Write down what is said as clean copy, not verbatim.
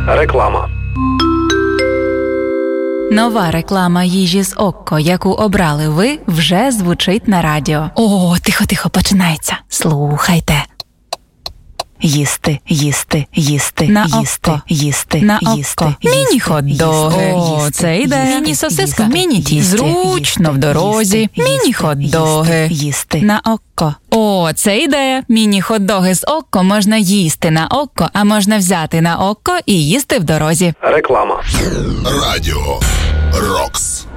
Реклама. Нова реклама їжі з Окко, яку обрали ви, вже звучить на радіо. О, тихо, починається. Слухайте. Їсти, їсти, їсти, на їсти, Окко. їсти, На їсти, Окко. їсти, Міні-хот-доги. їсти, О, це йде. їсти, Міні-сосиска. їсти, Міні-тісто. Зручно в дорозі. їсти, Міні-хот-доги. їсти. На Окко. О, це ідея. Міні-хот-доги з Окко можна їсти на Окко, а можна взяти на Окко і їсти в дорозі. Реклама. Радіо Рокс.